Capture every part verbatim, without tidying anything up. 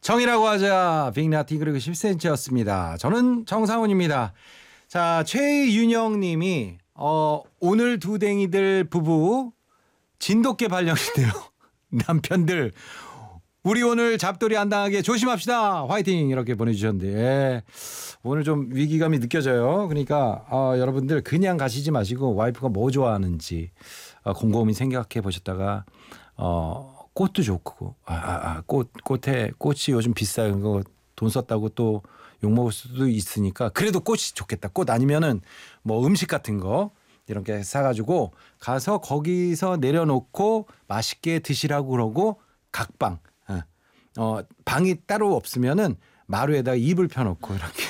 정이라고 하자 빅나티 그리고 십 센티미터였습니다. 저는 정상훈입니다. 자, 최윤영님이 어, 오늘 두댕이들 부부 진돗개 발령인데요. 남편들 우리 오늘 잡돌이 안 당하게 조심합시다. 화이팅 이렇게 보내주셨는데 예. 오늘 좀 위기감이 느껴져요. 그러니까 어, 여러분들 그냥 가시지 마시고 와이프가 뭐 좋아하는지 어, 곰곰이 생각해 보셨다가 어, 꽃도 좋고 아, 아, 꽃 꽃에 꽃이 요즘 비싸요. 그거 돈 썼다고 또 욕 먹을 수도 있으니까 그래도 꽃이 좋겠다. 꽃 아니면은 뭐 음식 같은 거 이렇게 사가지고 가서 거기서 내려놓고 맛있게 드시라고 그러고 각방 어, 방이 따로 없으면은 마루에다가 이불 펴놓고 이렇게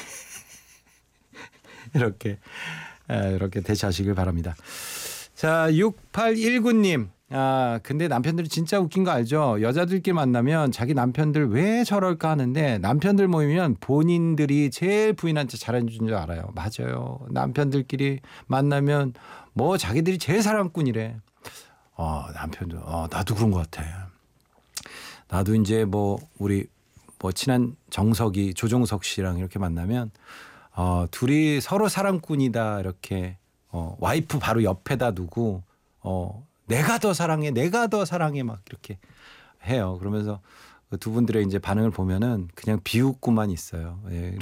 이렇게 에, 이렇게 대처하시길 바랍니다. 자, 육팔일구 님. 아, 근데 남편들이 진짜 웃긴 거 알죠? 여자들끼리 만나면 자기 남편들 왜 저럴까 하는데 남편들 모이면 본인들이 제일 부인한테 잘해준 줄 알아요. 맞아요. 남편들끼리 만나면 뭐 자기들이 제일 사랑꾼이래. 어, 남편도 어, 나도 그런 것 같아. 나도 이제 뭐 우리 뭐 친한 정석이 조종석 씨랑 이렇게 만나면 어, 둘이 서로 사랑꾼이다 이렇게 어, 와이프 바로 옆에다 두고 어, 내가 더 사랑해, 내가 더 사랑해 막 이렇게 해요. 그러면서 그 두 분들의 이제 반응을 보면은 그냥 비웃고만 있어요. 예.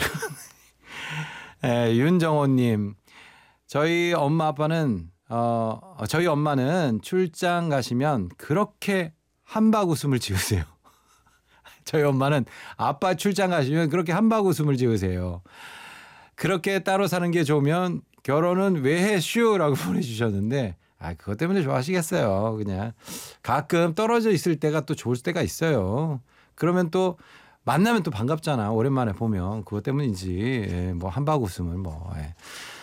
예, 윤정호님, 저희 엄마 아빠는 어, 저희 엄마는 출장 가시면 그렇게 한박 웃음을 지으세요. 저희 엄마는 아빠 출장 가시면 그렇게 한박 웃음을 지으세요. 그렇게 따로 사는 게 좋으면 결혼은 왜 해 슈라고 보내주셨는데 아 그것 때문에 좋아하시겠어요. 그냥 가끔 떨어져 있을 때가 또 좋을 때가 있어요. 그러면 또 만나면 또 반갑잖아. 오랜만에 보면 그것 때문인지 예, 뭐 한박 웃음을 뭐 예.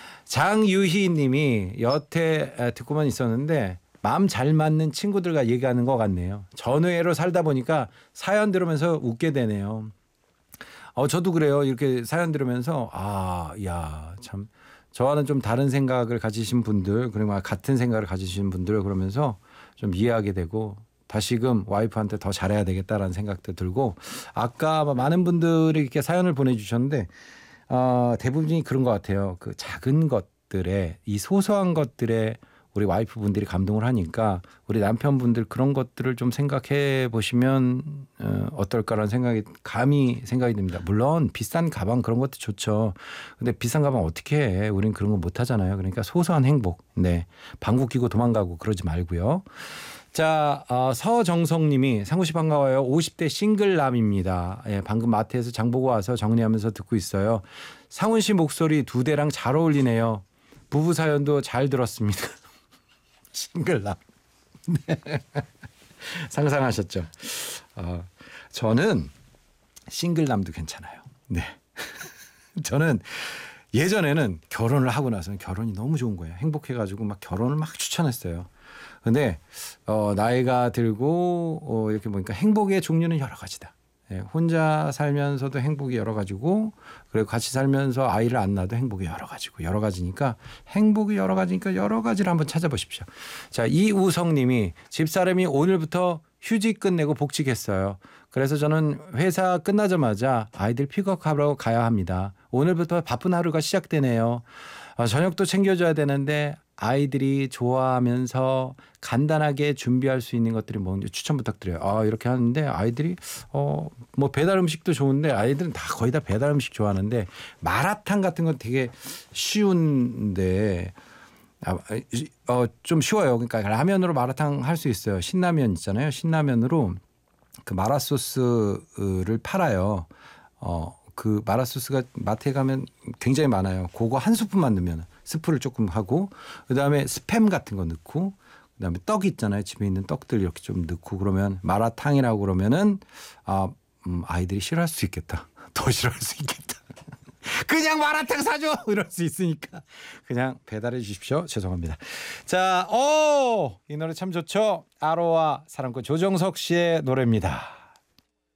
장유희 님이 여태 듣고만 있었는데 마음 잘 맞는 친구들과 얘기하는 것 같네요. 전우애로 살다 보니까 사연 들으면서 웃게 되네요. 어, 저도 그래요. 이렇게 사연 들으면서 아, 야, 참 저와는 좀 다른 생각을 가지신 분들 그리고 같은 생각을 가지신 분들 그러면서 좀 이해하게 되고 다시금 와이프한테 더 잘해야 되겠다라는 생각도 들고 아까 많은 분들이 이렇게 사연을 보내주셨는데 어, 대부분이 그런 것 같아요. 그 작은 것들에 이 소소한 것들에 우리 와이프분들이 감동을 하니까 우리 남편분들 그런 것들을 좀 생각해 보시면 어, 어떨까라는 생각이 감히 생각이 듭니다. 물론 비싼 가방 그런 것도 좋죠. 근데 비싼 가방 어떻게 해? 우린 그런 거 못 하잖아요. 그러니까 소소한 행복. 네. 방구 끼고 도망가고 그러지 말고요. 자, 어, 서정성 님이 상구 씨 반가워요. 오십 대 싱글남입니다. 예, 방금 마트에서 장 보고 와서 정리하면서 듣고 있어요. 상훈 씨 목소리 두 대랑 잘 어울리네요. 부부 사연도 잘 들었습니다. 싱글남. 네. 상상하셨죠? 어, 저는 싱글남도 괜찮아요. 네. 저는 예전에는 결혼을 하고 나서는 결혼이 너무 좋은 거예요. 행복해가지고 막 결혼을 막 추천했어요. 근데 어, 나이가 들고 어, 이렇게 보니까 행복의 종류는 여러 가지다. 예, 혼자 살면서도 행복이 여러 가지고 그리고 같이 살면서 아이를 안 낳아도 행복이 여러 가지고 여러 가지니까 행복이 여러 가지니까 여러 가지를 한번 찾아보십시오. 자, 이우성 님이 집사람이 오늘부터 휴직 끝내고 복직했어요. 그래서 저는 회사 끝나자마자 아이들 픽업하러 가야 합니다. 오늘부터 바쁜 하루가 시작되네요. 어, 저녁도 챙겨줘야 되는데 아이들이 좋아하면서 간단하게 준비할 수 있는 것들이 뭔지 추천 부탁드려요. 아, 이렇게 하는데 아이들이 어, 뭐 배달 음식도 좋은데 아이들은 다 거의 다 배달 음식 좋아하는데 마라탕 같은 건 되게 쉬운데 아, 어, 좀 쉬워요. 그러니까 라면으로 마라탕 할 수 있어요. 신라면 있잖아요. 신라면으로 그 마라 소스를 팔아요. 어, 그 마라 소스가 마트에 가면 굉장히 많아요. 그거 한 스푼만 넣으면 스프를 조금 하고 그다음에 스팸 같은 거 넣고 그다음에 떡 있잖아요. 집에 있는 떡들 이렇게 좀 넣고 그러면 마라탕이라고 그러면은 아, 음, 아이들이 싫어할 수 있겠다. 더 싫어할 수 있겠다. 그냥 마라탕 사줘 이럴 수 있으니까 그냥 배달해 주십시오. 죄송합니다. 자, 오, 이 노래 참 좋죠. 아로와 사랑꾼 조정석 씨의 노래입니다.